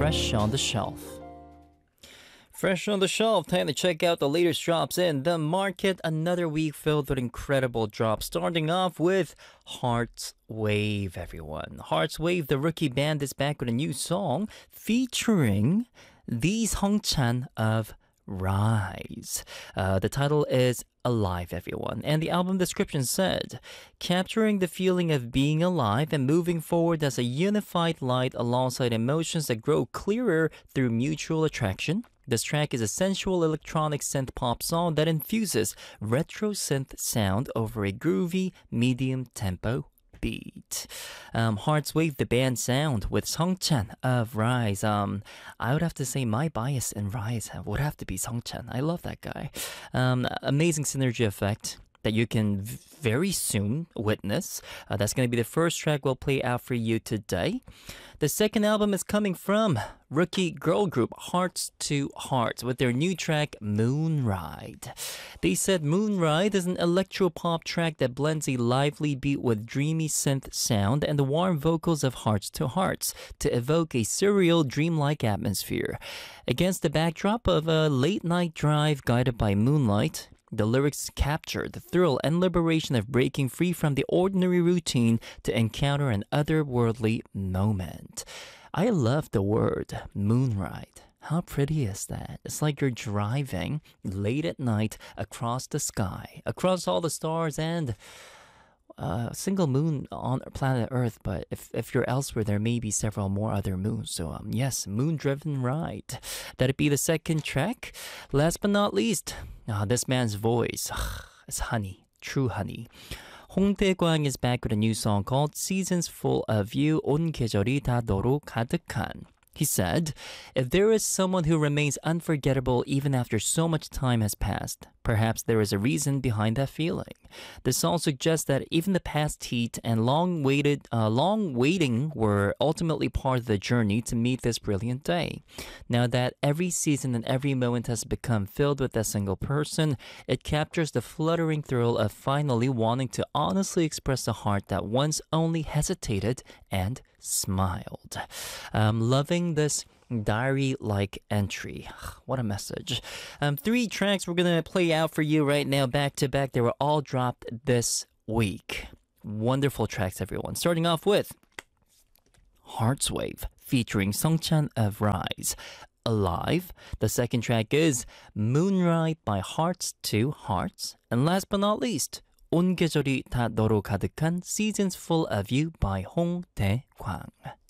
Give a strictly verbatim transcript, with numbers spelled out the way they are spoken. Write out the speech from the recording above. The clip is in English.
Fresh on the Shelf. Fresh on the shelf, time to check out the latest drops in the market. Another week filled with incredible drops. Starting off with Hearts Wave, everyone. Hearts Wave, the rookie band, is back with a new song featuring Lee Sung-chan of Rise. Uh, the title is Alive, everyone. And the album description said, capturing the feeling of being alive and moving forward as a unified light alongside emotions that grow clearer through mutual attraction. This track is a sensual electronic synth pop song that infuses retro synth sound over a groovy medium tempo beat. Um, Hearts Wave, the band sound with Sung-chan of Rise. Um, I would have to say my bias in Rise would have to be Sung-chan. I love that guy. Um, amazing synergy effect that you can very soon witness. Uh, that's going to be the first track we'll play out for you today. The second album is coming from rookie girl group Hearts to Hearts with their new track Moonride. They said Moonride is an electro-pop track that blends a lively beat with dreamy synth sound and the warm vocals of Hearts to Hearts to evoke a surreal, dreamlike atmosphere. Against the backdrop of a late-night drive guided by moonlight, the lyrics capture the thrill and liberation of breaking free from the ordinary routine to encounter an otherworldly moment. I love the word moonride. How pretty is that? It's like you're driving late at night across the sky, across all the stars and a single moon on planet Earth, but if, if you're elsewhere, there may be several more other moons. So um, yes, moon-driven ride. That'd be the second track. Last but not least, uh, this man's voice is honey, true honey. Hong Tae-kwang is back with a new song called Seasons Full of You, 온 계절이 다 너로 가득한. He said, if there is someone who remains unforgettable even after so much time has passed, perhaps there is a reason behind that feeling. The song suggests that even the past heat and long waited, uh, long waiting were ultimately part of the journey to meet this brilliant day. Now that every season and every moment has become filled with that single person, it captures the fluttering thrill of finally wanting to honestly express a heart that once only hesitated and smiled. Um, loving this diary-like entry. What a message. Um, three tracks we're going to play out for you right now, back to back. They were all dropped this week. Wonderful tracks, everyone. Starting off with Hearts Wave, featuring Sung-chan of Rise. Alive. The second track is Moonride by Hearts to Hearts. And last but not least, 온 계절이 다 너로 가득한 Seasons Full of You by Hong Tae-kwang.